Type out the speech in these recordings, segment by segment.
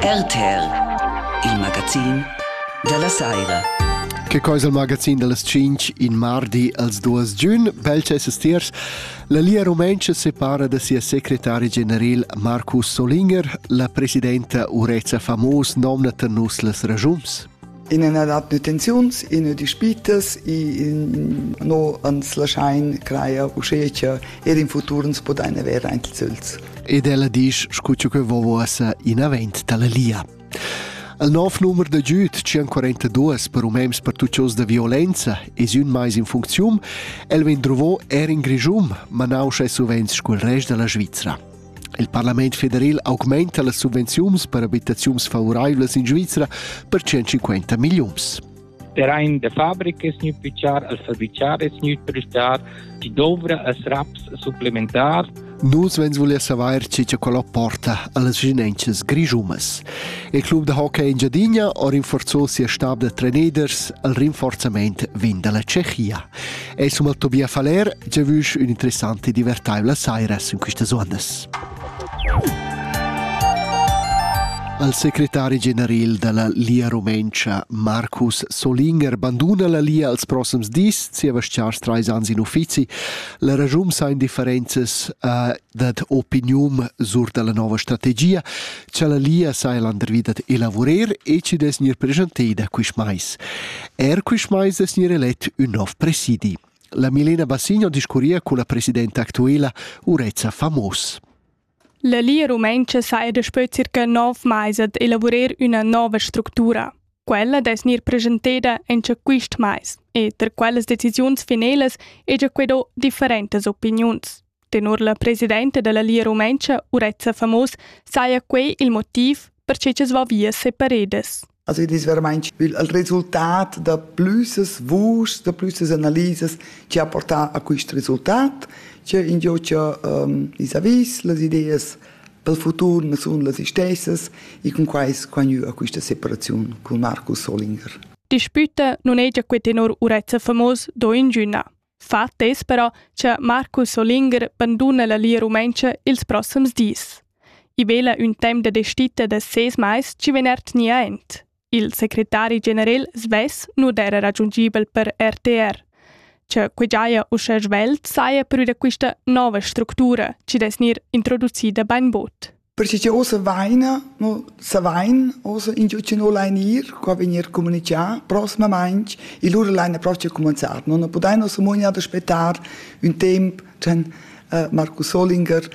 RTR, il magazin della Saira. Che cosa il magazin delle 5 in mardi als 2 giugno? Belce estiers. La Lia Rumencha separa da sia segretario generale Markus Solinger, la presidenta Urezza Famos nomna ternus les rajums. In einer dat tensions, in dispitas, no ans laschein creia uscecia in futurens pod eine vera einzelzels. Ed ella dice scuccio che vovosa in avent dalla Lia. Il nuovo numero di giud, 142, per un mems per tutti os de violenza, es un mais in funzione, el vendrovò in grigium, ma non c'è sovens quel resto della Svizzera. Il Parlamento federale aumenta le subvenzioni per abitazioni favorevoli in Svizzera per 150 milioni. Terrain de fabbriche es nicht pichar, al fabricar es nicht prestar, die dovra es raps supplementar. Nus vens volia savoir che quello porta alle svinences grigiumes. Il club de hockey in Giardina ha rinforzato sia stab de trainers al rinforzamento vin della Cechia. E sum al Tobia Faler già vus un interessante e divertibile saires in queste zones. Il segretario generale della Lia Rumencha, Markus Solinger, abbandona la Lia als prossims dis, sieva schars 3 anni in uffici. La ragione sa in differences dat opinium sur della nuova strategia, che la Lia sa l'andervidat elaborer e ci des nir presentida quis mais. Quis mais des nir elet un nov presidi. La Milena Bassigno discuria con la presidenta attuela Urezza Famos. La Lia Rumencha sa después circa 9 mais ad elaborer una nova struttura. Quella des nir presenteda en cha quist mais, e ter quelles decisions finales e già quedo differentes opinions. Tenor la presidente della Lia Rumencha, Urezza Famos, saia quei il motiv per ce va via separedes. Also das wäre il Resultat da pluses vus, da pluses analyses ci ha portato a questo risultato, che in giocia vis-a-vis le ideas per il futuro ne sono le stesse e con quais a questa separazione con Markus Solinger. Disputa non è già quel tenor Urezza Famos do in giugno. Fatt è però che Markus Solinger abbandona la Lia Rumencha ils prossims dis. I vela un tem de destita de 6 mais ci venert niente. Il segretario generale Sves non era raggiungibile per RTR. Che quegiaia usce svelt saia per questa nuova struttura ci desnir introducida ben bot. Perché c'è osa vaina, no sa vain, osa in giudice no lainir, qua venir comunicare, prossima manch, e loro laina proprio cominciare. Non potrai non so mogna ad aspettare un tempo, Markus Solinger,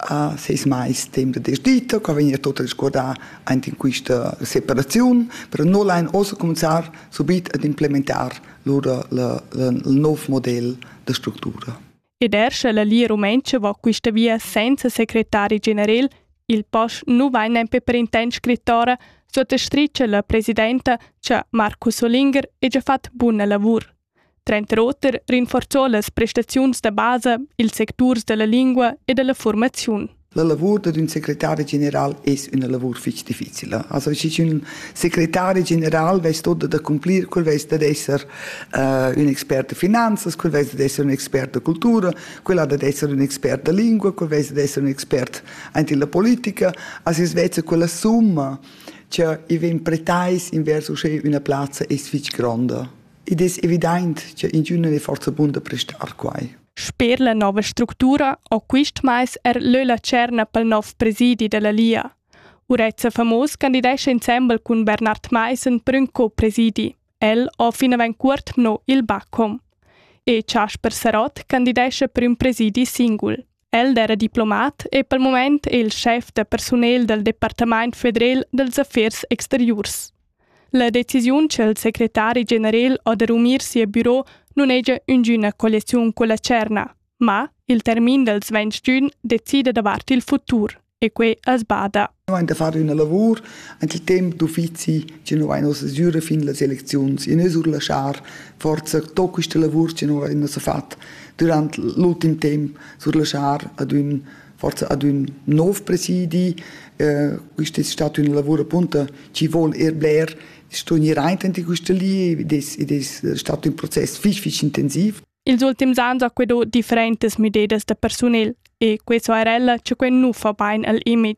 6 mais tempo de dita, qua venir tutto riscordare anche in questa separazione, per non lain osa cominciare subito ad implementare loro il nuovo modello di struttura. Ed ersce la Lia Rumencha va questa via senza segretario generale, il post non va neanche per intento scrittore, sotto striccia la presidenta, che Markus Solinger ha già fatto buon lavoro. Trenta rotter rinforzò le prestazioni da base, il settore della lingua e della formazione. Il lavoro di un segretario generale è un lavoro difficile. Also, c'è un segretario generale che sta da compiere, quel che deve essere un esperto di finanze, quel che deve essere un esperto di cultura, quel che deve essere un esperto di lingua, quel che deve essere un esperto anche della politica. Also, invece quella somma che viene pretais in verso una piazza è grande. Ed è evidente che in giugno è forza buona prestare qua. Per la nuova struttura, o quist mais la cerna pel nov presidi della Lia. Urezza Famos candidesce insieme con Bernard Meisen per un co-presidi. El o fino a curt no il Bacom. E Casper Sarot candidesce per un presidi singol. El era diplomat e pel moment è il chef de personel del Departamento Federal dels Affers Exteriors. La decisione che il segretario generale ha di riunirsi al bureau non è già una collezione con la cerna, ma il termine del 20 giugno decide davanti il futuro e qui es bada. Noi abbiamo fatto un lavoro, anche il tempo d'uffici, che noi abbiamo giuro fin le elezioni, e noi sur lasciare forse tutto questo lavoro che noi abbiamo fatto durante l'ultimo tempo, sur lasciare forse ad un nuovo presidi, questo è stato un lavoro appunto che vuole blair. Sto niente in questa lì, ed è stato un processo fisch intensivo. Ils ultims anni ha quedo differentes medidas de personel e questo era ella che non fa bene all'image.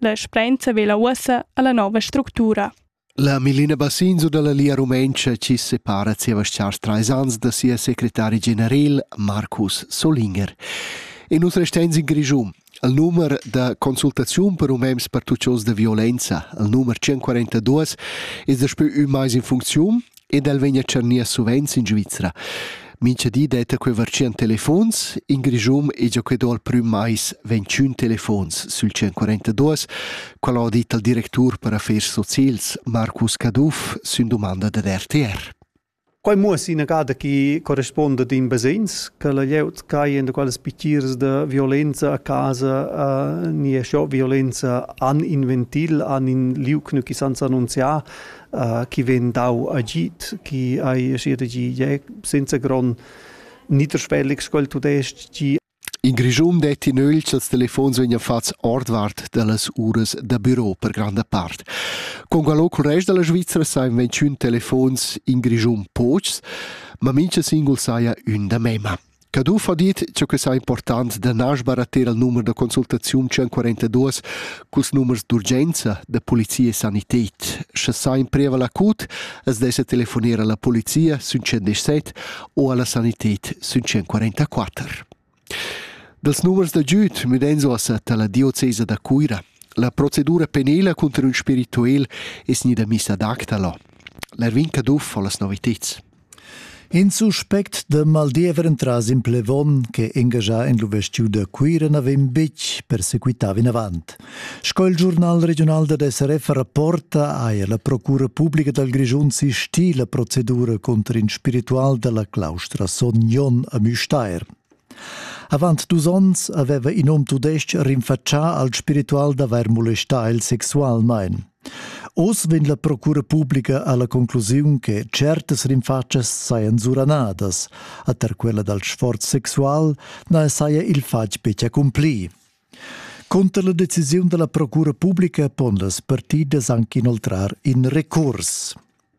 La Sprenza vela ussa alla nova struttura. La Milena Bassinzo della Lia Rumencia ci separa zieva Charles 3 ans da sia secretari general Marcus Solinger. E nus restens in Grigium. Il numero de consultazione per umems per tucios de violenza, il numero 142, è despö mais in funzione e del vegna cernia suvens in Svizzera. Mince di detta que vercien telefons, in Grigium e già que do al prüm mais 21 telefons sul 142, qual ha dit il direttur per affers socials Marcus Caduf sun domanda de RTR. Quai muos in agada che corrisponde in Basins, che la lleut caien de quales pitirs de violenza a casa, ni è scio violenza an in ventil, an in liucnu che sans annunzia, che ven dau agit, che ai schiede gi senza gron niederschwellig quel tudest gi. In Grigium detti nöl che els telefons vegnan fats ordwart dallas uras da bureau per granda part. Con quello col rest della Svizzera sain 21 telefons in Grigium pocs, ma mince singol saia un da mema. Caduf ha dit che sa important da nasbarater il numero de consultazione 142 culs numers d'urgenza de polizia e sanitet. Se sa in preva l'acut, es desse telefonare alla polizia su 117 o alla sanitet su 144. Dels numers de giut mudenzo a la diocesa da Cuira. La procedura penale contro un spirituel es ni da missa d'acta lo. L'Ervin Caduf o las novitets. In suspect de Maldiver entras in Plevon che engagia in l'uvestiu de Cuira n'avem bic perseguitava in avant. Sco il giornal regional de SRF rapporta a la procura pubblica del Grigiun si sti la procedura contro in spiritual della claustra Sognon a Müstair. Avant 2 ans aveva in om tudesc rinfaccià al spiritual d'aver molestà il sexualmein. Os ven la procura pubblica alla conclusione che certes rinfaccias saian suranadas, a ter quella dal sforz sexual na saia il fac pecia compli. Contra la decisione della procura pubblica pon las partidas anche inoltrar in recurs.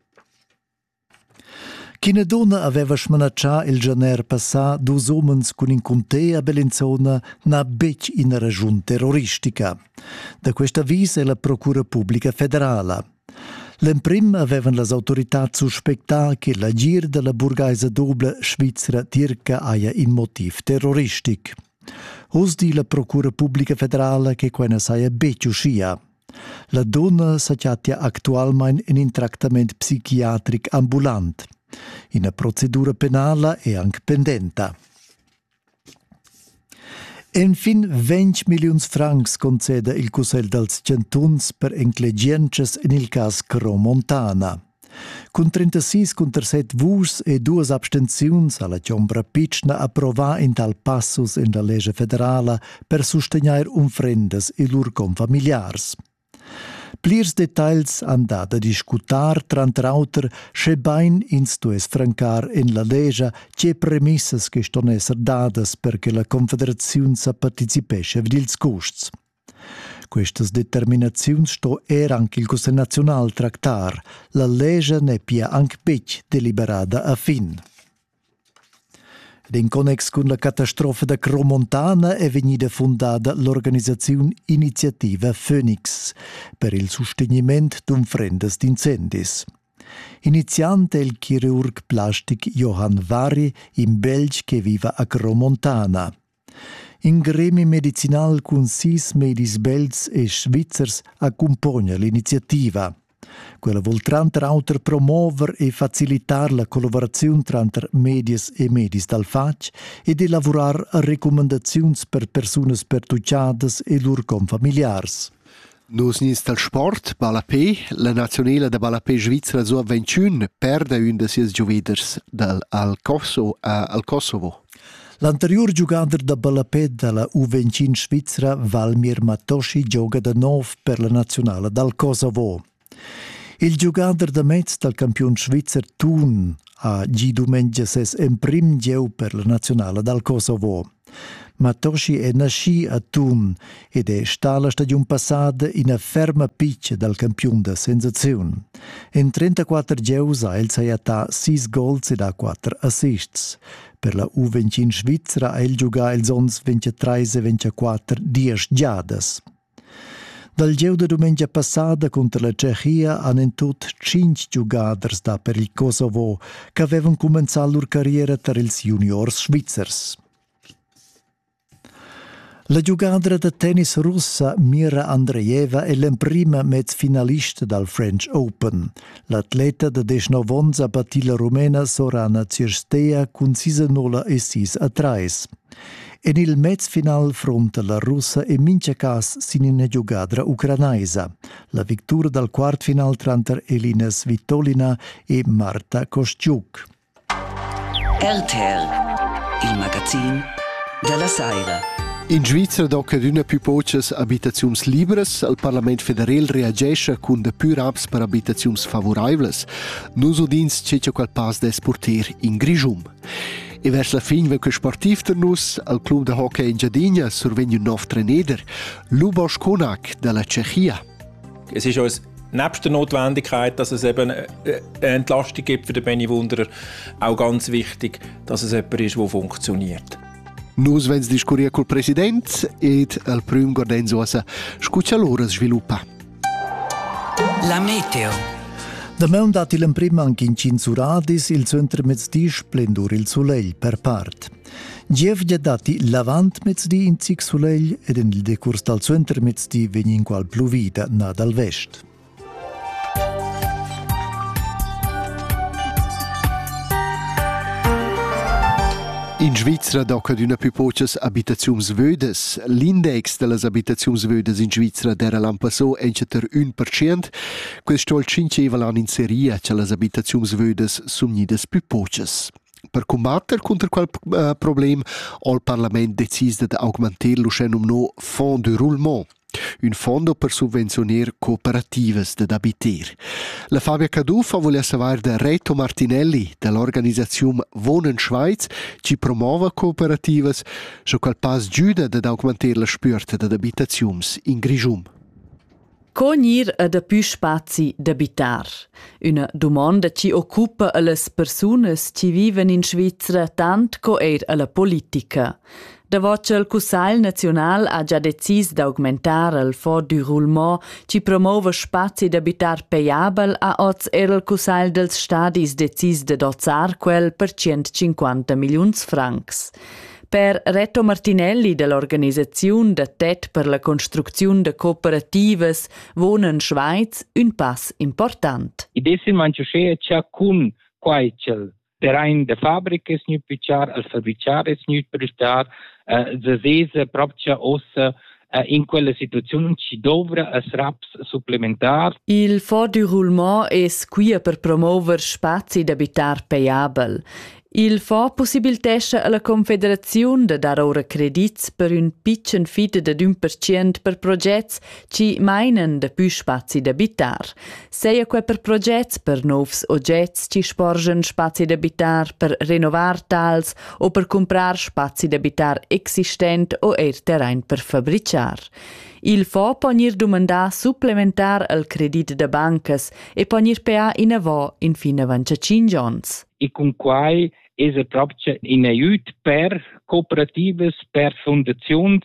China donna aveva smanaccià il janer passà 2 omens con in contea a Bellinzona na bec in ragione terroristica. Da questa vis è la Procura Pubblica Federale. L'emprim avevan las autorità suspectà che l'agir della burgaisa doble svizzera tirca aia in motiv terroristic. Os di la Procura Pubblica Federale che quena saia bec uscia. La donna s'acciatia actualmein in trattamento psichiatric ambulant. In una procedura penale e anche pendenta. Enfin 20 milions francs concede il Cussel dels Centuns per inclegiences in il cas Cromontana. Con 36 contra 7 vus e 2 abstenziuns alla Ciombra Picna approvà in tal passus in la legge federale per sostenere unfrendes e lur confamiliars. Plirs details han dat a discutar tranter auter che bain instues francar in la legge che premissas che ston esser dadas perché la Confederazione sa participesce vidils costs. Questas determinaziuns sto anche il Consiglio Nazionale tractar. La legge ne pia anche pec deliberada a fin. In connex con la catastrofe da Cromontana è venuta fondata l'organizzazione Iniziativa Phoenix per il sostenimento d'un frendes d'incendis. Iniziante il chirurg plastic Johann Vari in Belgio che vive a Cromontana. In gremi medicinal con 6 medis belgs e svizzers accompagna l'iniziativa. Quella vuol tranter auter promover e facilitar la collaborazione tra medias e medis dal fac e di lavorar a raccomandazioni per persone pertucciadas e lur confamiliars. Nus nis dal sport, Balapé, la nazionale da Balapé Svizzera Sua 21 perde un de sies gioveders al Kosovo. L'anterior giocatore da Balapé della U21 Svizzera, Valmir Matoshi, gioca da 9 per la nazionale dal Kosovo. Il giocatore da mezzo dal campione svizzero Thun a domenica ses in prim geu per la nazionale dal Kosovo. Matoshi è nasci a Thun ed è stata la stagione passata in una ferma piccia dal campione da sensazione. In 34 geus ha il saiatà 6 gols e 4 assists. Per la U21 Svizzera ha il giocato il zons 23 e 24 10 giadas. Dal gieu de domenica passada contra la Cechia han in tot 5 giugaders da per il Kosovo che avevano cominciato la carriera tra ils juniors svizzers. La giugadra de tennis russa Mira Andreeva è la prima mezz finalista dal French Open. L'atleta de 19 ans ha battit la rumena Sorana Cirstea con 6-0 e 6-3. En il mezz final fronte la russa e mince cas sin una giugadra ucranaisa. La vittoria dal quart final tra Elina Svitolina e Marta Kostyuk. RTL, il magazin della Saira. In Svizzera docca d'una più poches abitaziuns libres, il Parlament federal reagesce con de più raps per abitaziuns favorables. Nus udins c'è quel pas des portier in Grigium. E vers la fin venque sportiv der nus, al club de hockey in Giardina survegna un nov trainer, Lubos Konak della Cechia. Es ist uns nebst der Notwendigkeit, dass es eben eine Entlastung gibt für den Benny Wunderer, auch ganz wichtig, dass es jemand ist, der funktioniert. Nus vens discuria col president ed al prüm guarden sosa scuccia l'ora sviluppa. La meteo. Da me dat il prima anche in Cinzuradis il centro mezzdi splendur il soleil per part. Gievgia dati lavant mezzdi in zic soleil ed in il decurs dal centro mezzdi vegni in qual pluvida na dal vest. In Svizzera docca d'una più poches abitaziuns vödes. L'index de las abitaziuns vödes in Svizzera d'era l'an passò enceter 1%. Questo il 5 l'an in seria che las abitaziuns vödes sumnides più poches. Per combattere contro quel problem, il Parlament decise di aumentare lo schenum Fonds de roulement, un fondo per subvencionare cooperative d'abiter. La Fabia Cadufa vuole sapere da Reto Martinelli dell'organizzazione Wohnen Schweiz, che promuove cooperative, su quel pas giuda ad aumentare la spürte d'abitazioni in Grigium. Cognir a da più spazi d'abitar. Una domanda ci occupa alle persone che vivono in Svizzera tant co alla politica. Da voce il Consiglio Nazionale ha già deciso di aumentare il Fonds du roulement che promuove spazi d'abitar payabel a oz il Consiglio dels Stadis deciso di dozzar quel per 150 milioni francs. Per Reto Martinelli dell'organizzazione de TET per la costruzione de cooperatives Wohnen Schweiz un pass important. Idesil mangiusce c'è con quaicel terrain de fabbriche snu pichar al fabbricare snu prestar zese propria ossa in quella situazione ci dovrà as raps supplementar. Il Fonds du roulement è qui per promuovere spazi d'abitar payabel. Il fa possibilitesce alla Confederazione di dare ora credits per un piccin fide de 1% per progetti che meinen de più spazi d'abitar. Seia que per progetti per novs oggetti che sporgen spazi d'abitar per renovar tals o per comprar spazi d'abitar existent o terrain per fabbricar. Il fa ponir domandar supplementar al credit de bancas e ponir PA in avò in fine 25 ans. E con quai è proprio in aiuto per cooperative, per fondazioni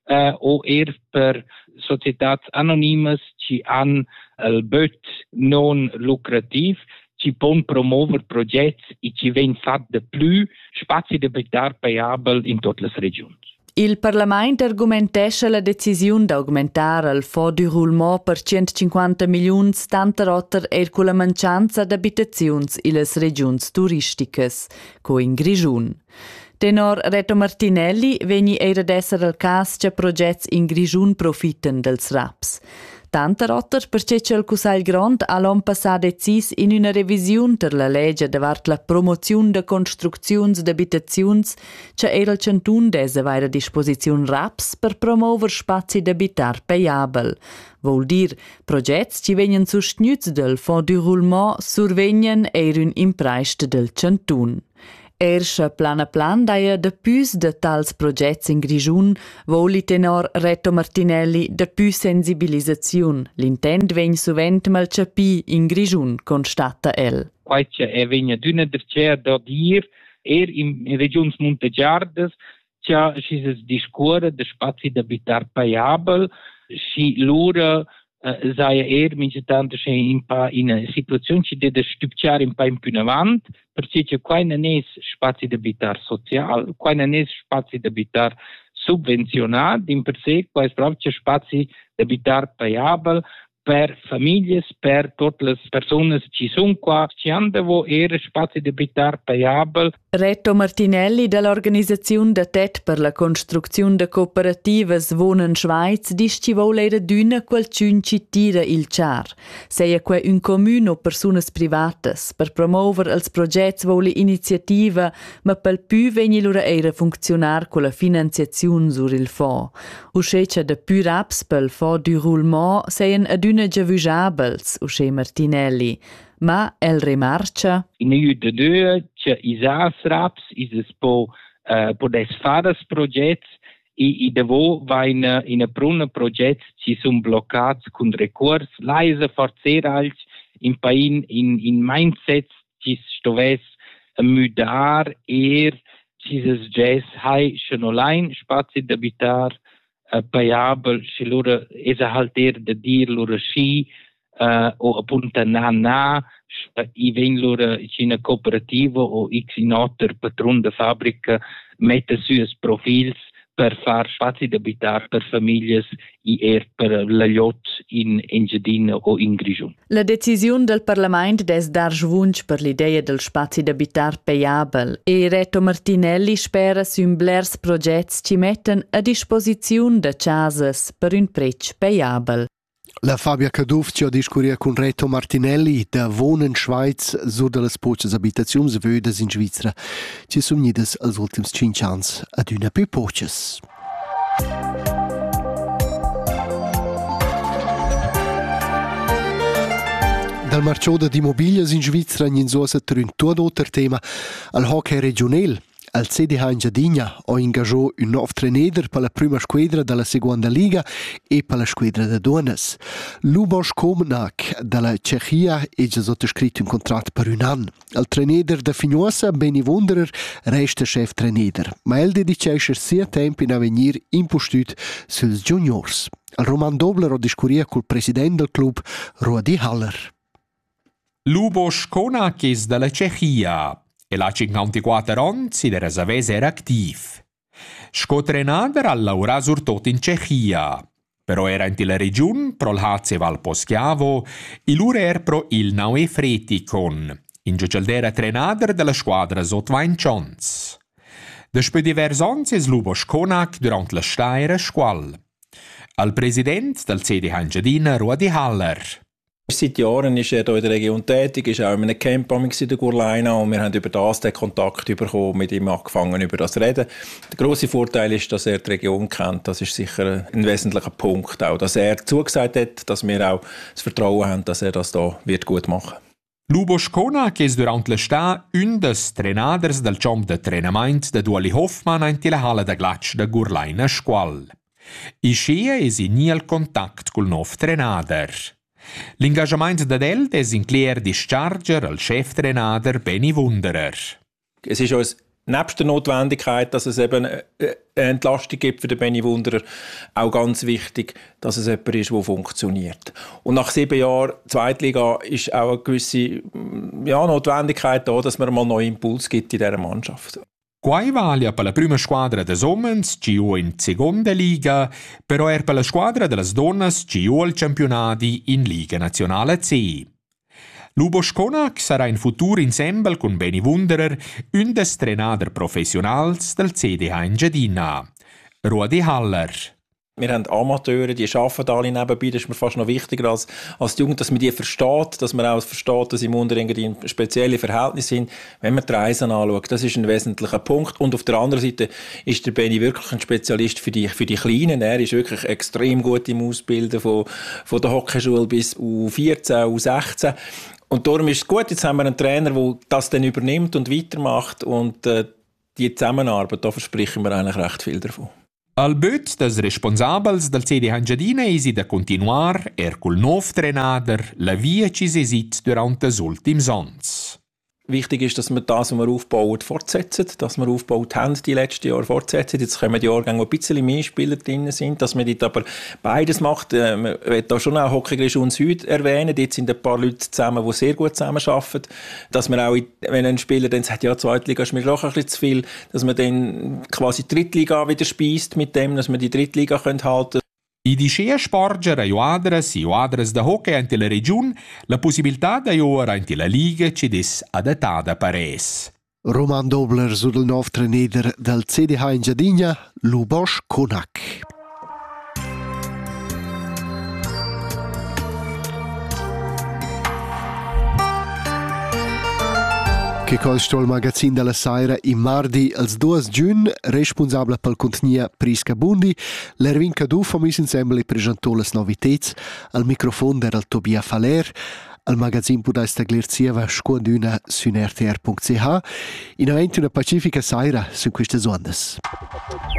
o per società anonime che hanno il but non lucrativo, che possono promuovere progetti e che vengono fatti di più spazi di abitar payabel in tutte le regioni. Il Parlamento argumentesce la decisione di aumentare il Fonds du roulement per 150 milioni tanta rotter con la mancanza di abitazioni in le regioni turistiche, come in Grigiun. Tenor Reto Martinelli vegni era d'essere il caso che progetti in Grigiun profitano dels RAPs. Tanta rotter perché il Consiglio Grand ha l'anno passato deciso in una revisione per la legge davart la promozione de costruzioni d'abitazioni che era il cantun desa vaira disposizione RAPs per promuovere spazi d'abitar payabel. Vuol dir, progetti che vengono sostenuti dal Fonds du roulement survengono un impreist del cantun. Ersche plan daia de pus de tals progetti in Grigiun, voli tenor Reto Martinelli de pus sensibilisaziun. L'intent vegn suvent mal capi in Grigiun, constata el. Quaice vegna d'una dercer da dir, in regions montegiardes, c'è si discorre de spazi d'abitar payabel, Si loro sei mince tanto in una situazione ci deve stupciare un po' in più in avanti, perché c'è qua non è spazio di abitare sociale, qua non è spazio di abitare subvenzionato, in per sé qua è proprio spazio di abitare pagabile per famiglie, per tutte le persone che sono qua, ci hanno spazio di abitare pagabile. Reto Martinelli dall'organizzazione da TET per la costruzione de cooperativas Wohnen Schweiz dice ci vuole era d'una qualcun ci tira il char. Seia que un comune o personas privatas per promover els progetti vuole iniziativa, ma pel più vegni lura era funzionar con la finanziazione sur il fo. Uscecia de più raps pel fo du roulement seien aduna giavugiabels, usce Martinelli. Ma el remarcia. In aiuto de che isas raps is podes fare progetti e devo va in pruna progetti ci sono bloccati con recurs leise forzer als in pain in mindset ci stoves mudar ci jazz hai schon online spazio di abitar payable se loro esalter de dir loro sci o appunto i ven loro in una cooperativa o x in otter patron de fabbrica mette sus profils per far spazi di abitar per famiglie e per la yacht in Engadina o in Grigion. La decisione del Parlament des dar svunch per l'idea del spazi di abitar payabel e Reto Martinelli spera sun blers progetti ci metten a disposizione de casas per un prezzo payabel. La Fabia Cadufcia discuria con Reto Martinelli da Wohnen Schweiz sur de las poches abitazions vödes in Svizzera. Ci sun nidas als ultims 5 ans ad una più poches. Dal marciò di immobilias in Svizzera in sosa ter un tuo d'auter tema al hockey regional. Al CDH Engadina ha ingaggiato un nuovo trainer per la prima squadra della seconda liga e per la squadra de donnes. Luboš Komnak della Cechia ha già sottoscritto un contratto per un anno. Il trainer da Fignosa, Benny Wunderer, resta chef trainer, ma el dedica sia tempo in avvenir impostut sui juniors. Il Roman Dobler ha discusso col presidente del club, Rudi Haller. Luboš Komnak è della Cechia. E la 54 anni si era savese activ. Scotrenader ha lavorato surtot in Cechia, però era in la regione pro il HC Val Poschiavo e l'ura era pro il Naue Freticon, in giocaldera trenader della squadra sot 20 anni. Dopo diversi anni è Luboš Komnak durante la staira squal. Al presidente del CDH Engadina, Rudi Haller. Seit Jahren ist er hier in der Region tätig, ist auch in einem Camp in der Gurleina und wir haben über das den Kontakt bekommen, mit ihm angefangen über das reden. Der grosse Vorteil ist, dass er die Region kennt. Das ist sicher ein wesentlicher Punkt auch, dass er zugesagt hat, dass wir auch das Vertrauen haben, dass er das da wird gut machen. Luboš Komnak è durante l'estate un des trenaders del camp de trenament de Duali Hoffmann in la Halle de Glatsch de Gurleina Squal. I scia è in il contact col nuovo trenader. L'engagement da Delt è incluir discharger al chef-trenader Benny Wunderer. Es ist uns nebst der Notwendigkeit, dass es eben eine Entlastung gibt für den Benny Wunderer, auch ganz wichtig, dass es jemand ist, der funktioniert. Und nach 7 Jahren Zweitliga ist auch eine gewisse Notwendigkeit da, dass man mal einen neuen Impuls gibt in dieser Mannschaft. Quai vale per la prima squadra des homens, ci ho in seconda liga, però per la squadra delle donnes ci ho il campionati in Liga Nazionale C. Luboš Komnak sarà in futuro insieme con Benny Wunderer un des trenader professionals del CDH Engadina. Rudi Haller. Wir haben Amateure, die arbeiten alle nebenbei. Das ist mir fast noch wichtiger als die Jugend, dass man die versteht, dass man auch versteht, dass im Unterengadin spezielle Verhältnisse sind. Wenn man die Reisen anschaut, das ist ein wesentlicher Punkt. Und auf der anderen Seite ist der Benny wirklich ein Spezialist für die Kleinen. Er ist wirklich extrem gut im Ausbilden von der Hockeyschule bis U14, U16. Und darum ist es gut, jetzt haben wir einen Trainer, der das dann übernimmt und weitermacht. Und die Zusammenarbeit, da versprechen wir eigentlich recht viel davon. Al böt des responsabels del CDH Engadina esi da continuar col nuovo trenader la via ci si sit durante les ultims ans. Wichtig ist, dass wir das, was wir aufbauen, fortsetzen, dass wir aufgebaut haben, die letzten Jahre fortsetzen. Jetzt kommen die Jahrgänge, wo ein bisschen mehr Spieler drin sind, dass man dort aber beides macht. Man will da schon auch Hockey-Region Süd erwähnen. Dort sind ein paar Leute zusammen, die sehr gut zusammenarbeiten. Dass man auch, wenn ein Spieler dann sagt, ja, Zweitliga ist mir doch ein bisschen zu viel, dass man dann quasi die Drittliga wieder speist mit dem, dass man die Drittliga halten können. I dice sporgere juadres da hockey ante la region la possibilità da ora ante la liga ci des adattata pares. Roman Dobler sul nuovo trainer del CDH in Giardina, Luboš Konak. Che col magazin della Saira in mardi als 2 giugn, responsabile pel contenia Prisca Bundi, l'Ervin Cadu famis insieme presentò le novità, al microfono era il Tobia Faler, al magazin pudais taglirzieva scuonduna su rtr.ch, in aventi una pacifica Saira su queste ondas.